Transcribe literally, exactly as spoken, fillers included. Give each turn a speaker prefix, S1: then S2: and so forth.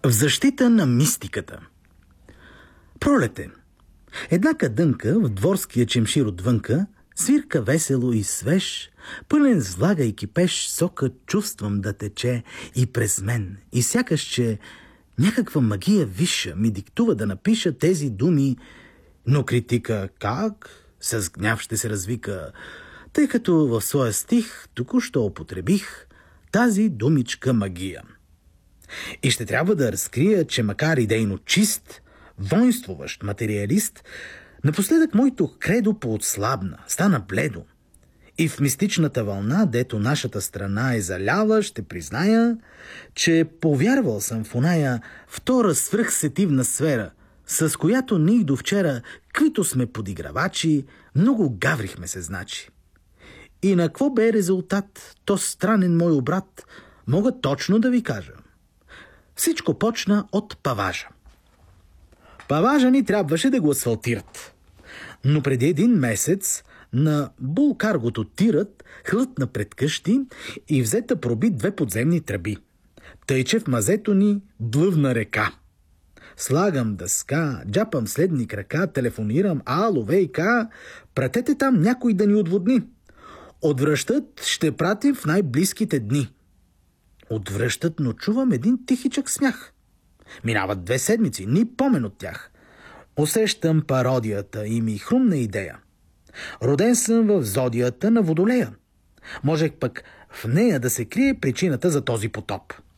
S1: В защита на мистиката. Пролете. Една кадънка в дворския чемшир отвънка свирка весело и свеж, пълен с влага и кипеш, сока чувствам да тече и през мен. И сякаш, че някаква магия висша ми диктува да напиша тези думи, но критика как? С гняв ще се развика, тъй като в своя стих току-що употребих тази думичка магия. И ще трябва да разкрия, че макар идейно чист, воинствуващ материалист, напоследък моето кредо поотслабна, стана бледо. И в мистичната вълна, дето нашата страна е залява, ще призная, че повярвал съм в оная втора свръхсетивна сфера, с която ние до вчера, каквито сме подигравачи, много гаврихме се, значи. И на какво бе резултат, то странен мой обрат, мога точно да ви кажа. Всичко почна от паважа. Паважа ни трябваше да го асфалтират. Но преди един месец на булкаргото тирът хлътна пред къщи и взета проби две подземни тръби. Тъй, че в мазето ни блъвна река. Слагам дъска, джапам следни крака, телефонирам, ало, ВК, пратете там някой да ни отводни. Отвръщат ще пратим в най-близките дни. Отвръщат, но чувам един тихичък смях. Минават две седмици, ни помен от тях. Усещам пародията и ми хрумна идея. Роден съм в зодията на Водолея. Можех пък в нея да се крие причината за този потоп.